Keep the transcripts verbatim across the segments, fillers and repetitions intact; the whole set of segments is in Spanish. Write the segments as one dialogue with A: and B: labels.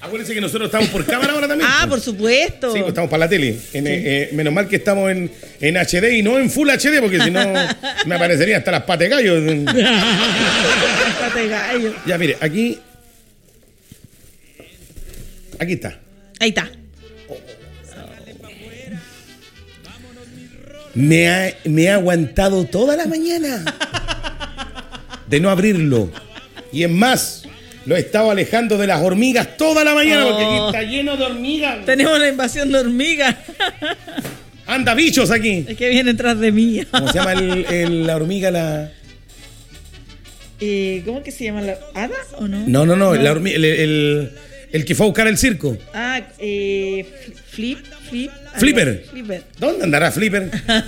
A: Acuérdense que nosotros estamos por cámara ahora también.
B: Ah, por supuesto.
A: Sí, pues estamos para la tele. En, sí. eh, menos mal que estamos en, en H D y no en Full H D, porque si no me aparecerían hasta las patas de gallo.
B: Patas de gallo.
A: Ya, mire, aquí. Aquí está.
B: Ahí está.
A: Me ha, me ha aguantado toda la mañana de no abrirlo. Y es más, lo he estado alejando de las hormigas toda la mañana, oh, porque aquí está lleno de hormigas.
B: Tenemos una invasión de hormigas.
A: Anda bichos aquí.
B: Es que vienen tras de mí.
A: ¿Cómo se llama el, el, la hormiga? La...
B: Eh, ¿Cómo que se llama? ¿La hada o no?
A: No, no, no, no. La hormiga, el, el, el que fue a buscar el circo.
B: Ah, eh, Flip, Flip.
A: Flipper.
B: Flipper.
A: ¿Dónde andará Flipper?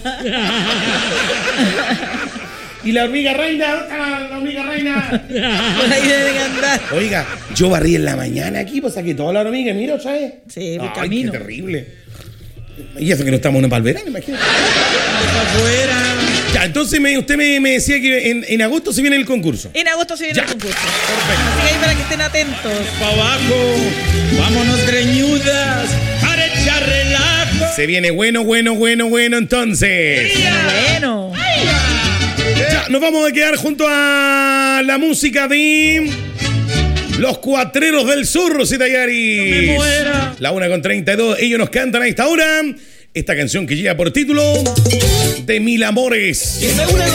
A: Y la hormiga reina, la hormiga reina.
B: Por ahí debe que andar.
A: Oiga, yo barrí en la mañana aquí, pues saqué toda la hormiga, mira, ¿sabes?
B: Sí, por
A: Ay,
B: camino.
A: Qué terrible. Y eso que no estamos en Valverano, imagínate.
B: Afuera.
A: Ya, entonces me, usted me, me decía que en, en agosto se viene el concurso.
B: En agosto se viene
A: ya.
B: el concurso. Perfecto. Así que ahí para que estén atentos.
C: Para abajo, vámonos greñudas, para echar relajo.
A: Se viene bueno, bueno, bueno, bueno, entonces.
B: Bueno.
A: Ya, nos vamos a quedar junto a la música de Los Cuatreros del Sur, Rosita Yaris.
C: No me muera.
A: La una con treinta y dos, ellos nos cantan a esta hora esta canción que lleva por título De Mil Amores.